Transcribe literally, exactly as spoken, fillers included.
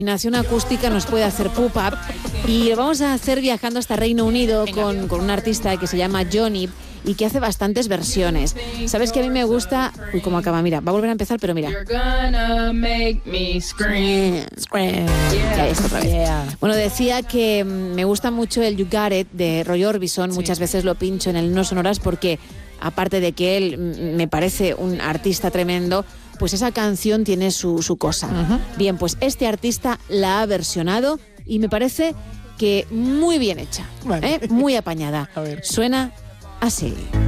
Una acústica nos puede hacer pop-up y lo vamos a hacer viajando hasta Reino Unido con, con un artista que se llama Johnny y que hace bastantes versiones. ¿Sabes que a mí me gusta? Uy, cómo acaba, mira, va a volver a empezar, pero mira. Scream, scream. Ya, esto otra vez. Bueno, decía que me gusta mucho el You Got It de Roy Orbison, muchas veces lo pincho en el No Sonoras porque, aparte de que él me parece un artista tremendo, pues esa canción tiene su, su cosa. Uh-huh. Bien, pues este artista la ha versionado y me parece que muy bien hecha, vale. ¿eh? Muy apañada. A ver. Suena así.